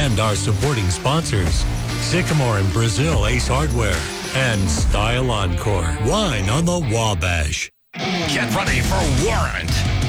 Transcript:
And our supporting sponsors, Sycamore and Brazil Ace Hardware and Style Encore. Wine on the Wabash. Get ready for Warrant